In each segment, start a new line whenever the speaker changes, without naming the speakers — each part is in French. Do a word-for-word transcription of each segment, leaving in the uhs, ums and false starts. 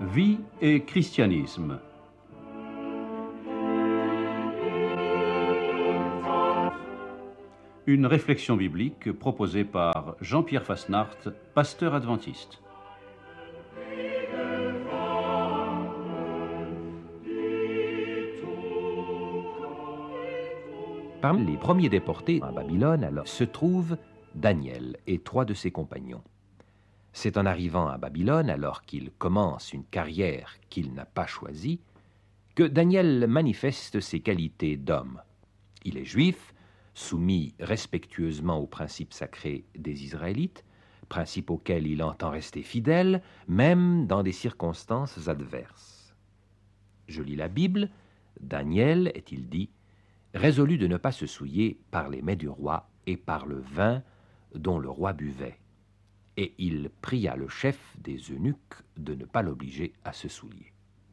Vie et christianisme. Une réflexion biblique proposée par Jean-Pierre Fasnacht, pasteur adventiste.
Parmi les premiers déportés à Babylone alors, se trouve Daniel et trois de ses compagnons. C'est en arrivant à Babylone, alors qu'il commence une carrière qu'il n'a pas choisie, que Daniel manifeste ses qualités d'homme. Il est juif, soumis respectueusement aux principes sacrés des Israélites, principes auxquels il entend rester fidèle, même dans des circonstances adverses. Je lis la Bible, Daniel, est-il dit, résolut de ne pas se souiller par les mets du roi et par le vin dont le roi buvait. Et il pria le chef des eunuques de ne pas l'obliger à se souiller.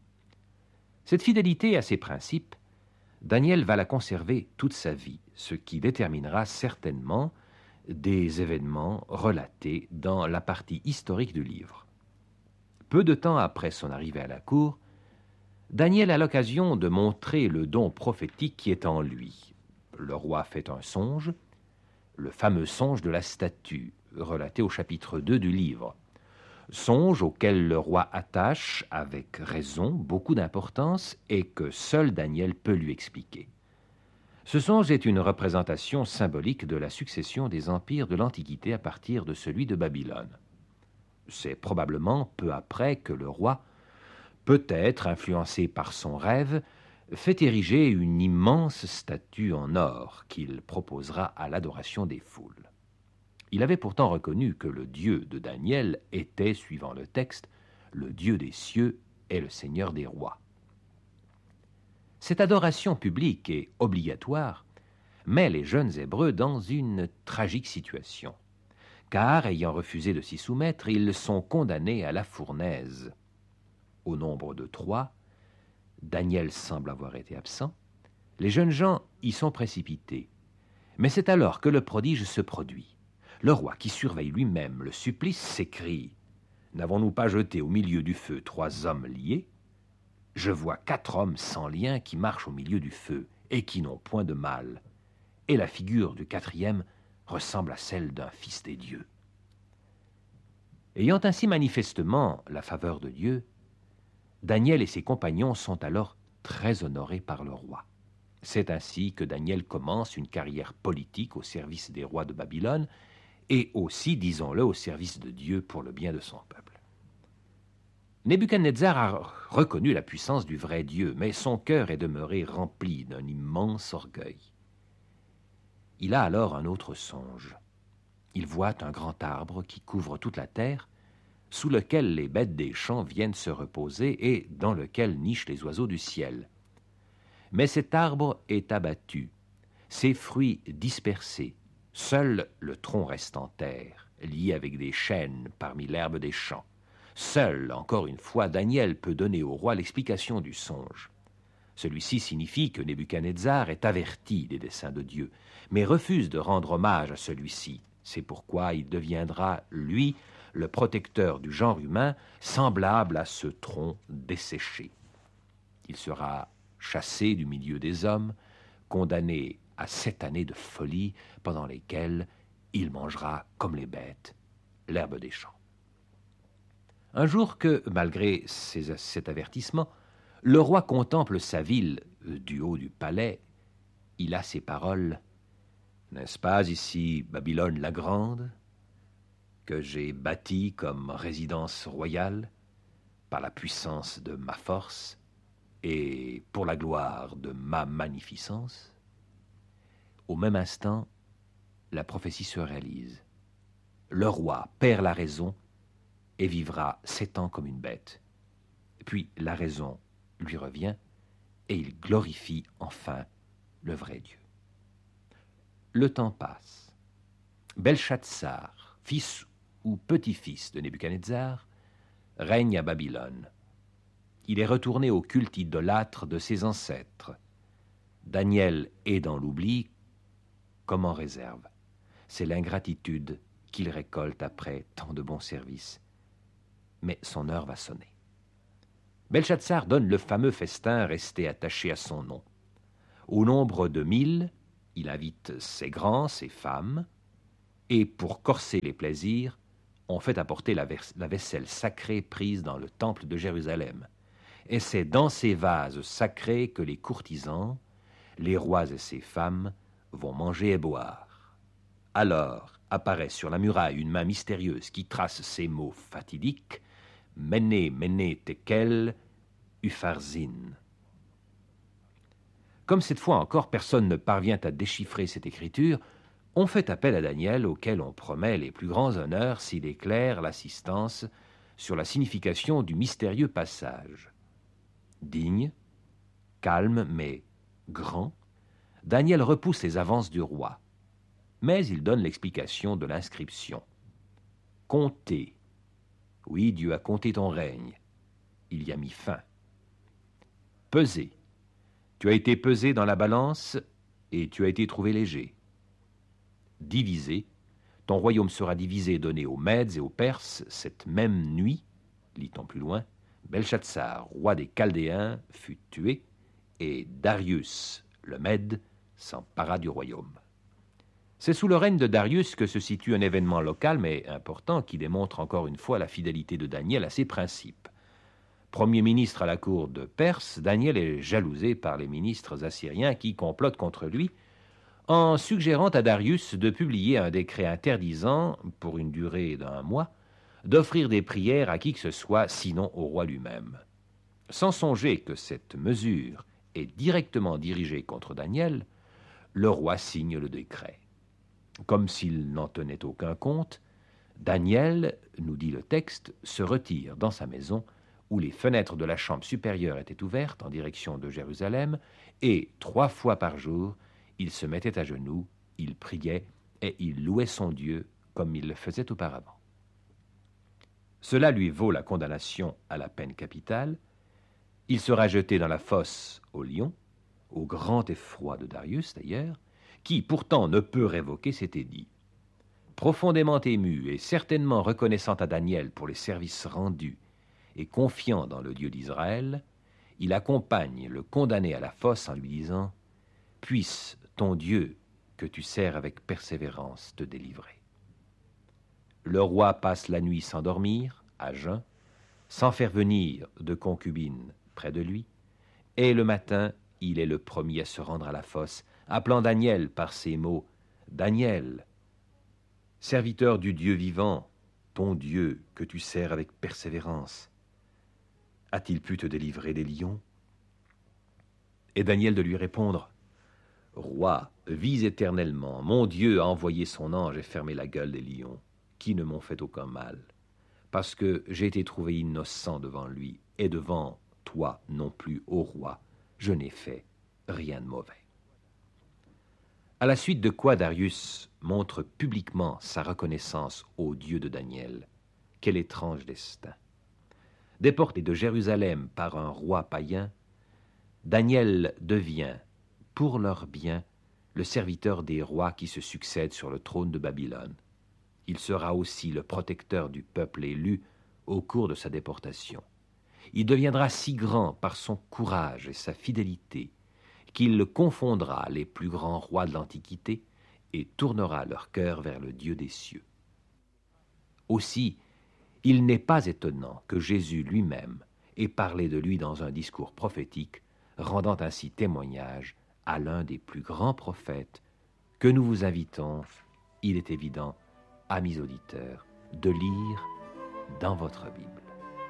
Cette fidélité à ses principes, Daniel va la conserver toute sa vie, ce qui déterminera certainement des événements relatés dans la partie historique du livre. Peu de temps après son arrivée à la cour, Daniel a l'occasion de montrer le don prophétique qui est en lui. Le roi fait un songe, le fameux songe de la statue, relaté au chapitre deux du livre. Songe auquel le roi attache, avec raison, beaucoup d'importance et que seul Daniel peut lui expliquer. Ce songe est une représentation symbolique de la succession des empires de l'Antiquité à partir de celui de Babylone. C'est probablement peu après que le roi, peut-être influencé par son rêve, fait ériger une immense statue en or qu'il proposera à l'adoration des foules. Il avait pourtant reconnu que le Dieu de Daniel était, suivant le texte, le Dieu des cieux et le Seigneur des rois. Cette adoration publique et obligatoire met les jeunes Hébreux dans une tragique situation, car, ayant refusé de s'y soumettre, ils sont condamnés à la fournaise. Au nombre de trois, Daniel semble avoir été absent, les jeunes gens y sont précipités. Mais c'est alors que le prodige se produit. Le roi, qui surveille lui-même le supplice, s'écrie « N'avons-nous pas jeté au milieu du feu trois hommes liés? Je vois quatre hommes sans lien qui marchent au milieu du feu et qui n'ont point de mal. Et la figure du quatrième ressemble à celle d'un fils des dieux. » Ayant ainsi manifestement la faveur de Dieu, Daniel et ses compagnons sont alors très honorés par le roi. C'est ainsi que Daniel commence une carrière politique au service des rois de Babylone et aussi, disons-le, au service de Dieu pour le bien de son peuple. Nebuchadnezzar a reconnu la puissance du vrai Dieu, mais son cœur est demeuré rempli d'un immense orgueil. Il a alors un autre songe. Il voit un grand arbre qui couvre toute la terre, sous lequel les bêtes des champs viennent se reposer et dans lequel nichent les oiseaux du ciel. Mais cet arbre est abattu, ses fruits dispersés, seul le tronc reste en terre, lié avec des chaînes parmi l'herbe des champs. Seul, encore une fois, Daniel peut donner au roi l'explication du songe. Celui-ci signifie que Nebuchadnezzar est averti des desseins de Dieu, mais refuse de rendre hommage à celui-ci. C'est pourquoi il deviendra, lui, le protecteur du genre humain, semblable à ce tronc desséché. Il sera chassé du milieu des hommes, condamné à sept années de folie pendant lesquelles il mangera, comme les bêtes, l'herbe des champs. Un jour que, malgré ces, cet avertissement, le roi contemple sa ville du haut du palais, il a ces paroles « N'est-ce pas ici Babylone la grande, que j'ai bâtie comme résidence royale, par la puissance de ma force et pour la gloire de ma magnificence ?» Au même instant, la prophétie se réalise. Le roi perd la raison et vivra sept ans comme une bête. Puis la raison lui revient et il glorifie enfin le vrai Dieu. Le temps passe. Belshazzar, fils ou petit-fils de Nebuchadnezzar, règne à Babylone. Il est retourné au culte idolâtre de ses ancêtres. Daniel est dans l'oubli comme en réserve. C'est l'ingratitude qu'il récolte après tant de bons services. Mais son heure va sonner. Belshazzar donne le fameux festin resté attaché à son nom. Au nombre de mille, il invite ses grands, ses femmes, et pour corser les plaisirs, on fait apporter la, la vaisselle sacrée prise dans le temple de Jérusalem. Et c'est dans ces vases sacrés que les courtisans, les rois et ses femmes vont manger et boire. Alors apparaît sur la muraille une main mystérieuse qui trace ces mots fatidiques « Méné, Méné, Tekel, Upharzin ». Comme cette fois encore personne ne parvient à déchiffrer cette écriture, on fait appel à Daniel, auquel on promet les plus grands honneurs s'il éclaire l'assistance sur la signification du mystérieux passage. Digne, calme, mais grand, Daniel repousse les avances du roi, mais il donne l'explication de l'inscription. Compter. Oui, Dieu a compté ton règne. Il y a mis fin. Peser. Tu as été pesé dans la balance et tu as été trouvé léger. Diviser. Ton royaume sera divisé et donné aux Mèdes et aux Perses cette même nuit, lit-on plus loin, Belshazzar, roi des Chaldéens, fut tué et Darius, le Mède, s'empara du royaume. C'est sous le règne de Darius que se situe un événement local mais important qui démontre encore une fois la fidélité de Daniel à ses principes. Premier ministre à la cour de Perse, Daniel est jalousé par les ministres assyriens qui complotent contre lui en suggérant à Darius de publier un décret interdisant, pour une durée d'un mois, d'offrir des prières à qui que ce soit, sinon au roi lui-même. Sans songer que cette mesure est directement dirigée contre Daniel, le roi signe le décret. Comme s'il n'en tenait aucun compte, Daniel, nous dit le texte, se retire dans sa maison où les fenêtres de la chambre supérieure étaient ouvertes en direction de Jérusalem, et trois fois par jour, il se mettait à genoux, il priait et il louait son Dieu comme il le faisait auparavant. Cela lui vaut la condamnation à la peine capitale. Il sera jeté dans la fosse aux lions, au grand effroi de Darius d'ailleurs, qui pourtant ne peut révoquer cet édit. Profondément ému et certainement reconnaissant à Daniel pour les services rendus et confiant dans le Dieu d'Israël, il accompagne le condamné à la fosse en lui disant « Puisse ton Dieu, que tu sers avec persévérance, te délivrer. » Le roi passe la nuit sans dormir, à jeun, sans faire venir de concubine près de lui, et le matin, il est le premier à se rendre à la fosse, appelant Daniel par ces mots « Daniel, serviteur du Dieu vivant, ton Dieu que tu sers avec persévérance, a-t-il pu te délivrer des lions ?» Et Daniel de lui répondre « Roi, vis éternellement, mon Dieu a envoyé son ange et fermé la gueule des lions, qui ne m'ont fait aucun mal, parce que j'ai été trouvé innocent devant lui, et devant toi non plus, ô roi, je n'ai fait rien de mauvais. » À la suite de quoi Darius montre publiquement sa reconnaissance au Dieu de Daniel. Quel étrange destin! Déporté de Jérusalem par un roi païen, Daniel devient, pour leur bien, le serviteur des rois qui se succèdent sur le trône de Babylone. Il sera aussi le protecteur du peuple élu au cours de sa déportation. Il deviendra si grand par son courage et sa fidélité qu'il confondra les plus grands rois de l'Antiquité et tournera leur cœur vers le Dieu des cieux. Aussi, il n'est pas étonnant que Jésus lui-même ait parlé de lui dans un discours prophétique, rendant ainsi témoignage à l'un des plus grands prophètes que nous vous invitons, il est évident, amis auditeurs, de lire dans votre Bible.